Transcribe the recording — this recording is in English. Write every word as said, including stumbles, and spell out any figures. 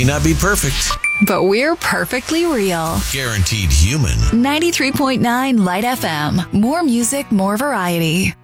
may not be perfect, but we're perfectly real. guaranteed human. ninety-three point nine Light F M. More music, more variety.